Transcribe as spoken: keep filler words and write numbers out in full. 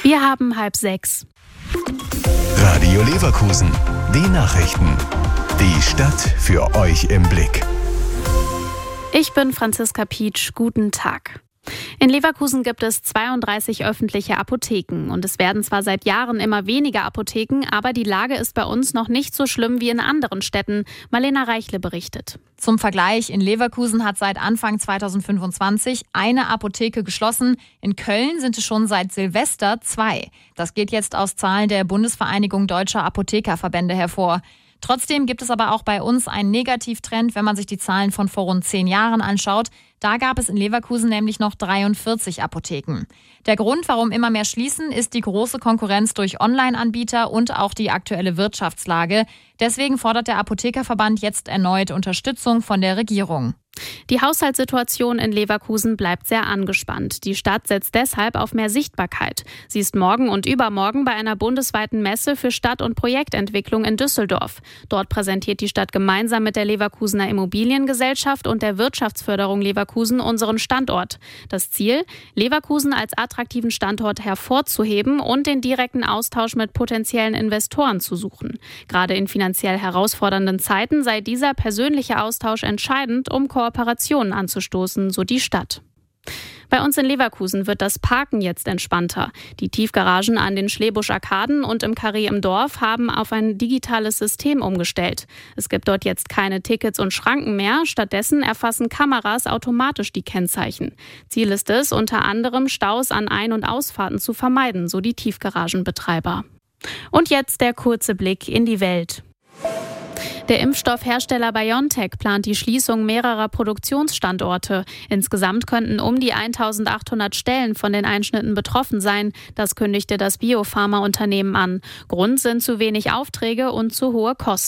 Wir haben halb sechs. Radio Leverkusen, die Nachrichten. Die Stadt für euch im Blick. Ich bin Franziska Pietsch. Guten Tag. In Leverkusen gibt es zweiunddreißig öffentliche Apotheken und es werden zwar seit Jahren immer weniger Apotheken, aber die Lage ist bei uns noch nicht so schlimm wie in anderen Städten. Marlena Reichle berichtet. Zum Vergleich, in Leverkusen hat seit Anfang zweitausendfünfundzwanzig eine Apotheke geschlossen. In Köln sind es schon seit Silvester zwei. Das geht jetzt aus Zahlen der Bundesvereinigung Deutscher Apothekerverbände hervor. Trotzdem gibt es aber auch bei uns einen Negativtrend, wenn man sich die Zahlen von vor rund zehn Jahren anschaut. Da gab es in Leverkusen nämlich noch dreiundvierzig Apotheken. Der Grund, warum immer mehr schließen, ist die große Konkurrenz durch Online-Anbieter und auch die aktuelle Wirtschaftslage. Deswegen fordert der Apothekerverband jetzt erneut Unterstützung von der Regierung. Die Haushaltssituation in Leverkusen bleibt sehr angespannt. Die Stadt setzt deshalb auf mehr Sichtbarkeit. Sie ist morgen und übermorgen bei einer bundesweiten Messe für Stadt- und Projektentwicklung in Düsseldorf. Dort präsentiert die Stadt gemeinsam mit der Leverkusener Immobiliengesellschaft und der Wirtschaftsförderung Leverkusen unseren Standort. Das Ziel, Leverkusen als attraktiven Standort hervorzuheben und den direkten Austausch mit potenziellen Investoren zu suchen. Gerade in finanziell herausfordernden Zeiten sei dieser persönliche Austausch entscheidend, um Kooperationen anzustoßen, so die Stadt. Bei uns in Leverkusen wird das Parken jetzt entspannter. Die Tiefgaragen an den Schlebusch-Arkaden und im Carré im Dorf haben auf ein digitales System umgestellt. Es gibt dort jetzt keine Tickets und Schranken mehr. Stattdessen erfassen Kameras automatisch die Kennzeichen. Ziel ist es, unter anderem Staus an Ein- und Ausfahrten zu vermeiden, so die Tiefgaragenbetreiber. Und jetzt der kurze Blick in die Welt. Der Impfstoffhersteller BioNTech plant die Schließung mehrerer Produktionsstandorte. Insgesamt könnten um die eintausendachthundert Stellen von den Einschnitten betroffen sein. Das kündigte das Biopharma-Unternehmen an. Grund sind zu wenig Aufträge und zu hohe Kosten.